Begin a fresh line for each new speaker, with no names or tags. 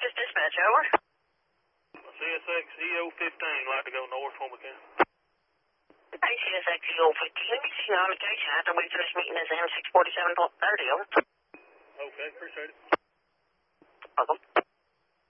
Memphis Dispatch, over.
CSX EO15, like to go north when we can.
Hey, CSX EO15, let me see your notification after we finish meeting this M647.30, over.
Okay, appreciate it.
Welcome.